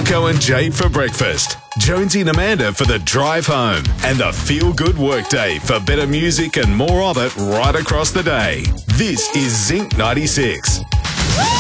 Marco and Jade for breakfast, Jonesy and Amanda for the drive home, and the feel-good workday for better music and more of it right across the day. This is Zinc 96.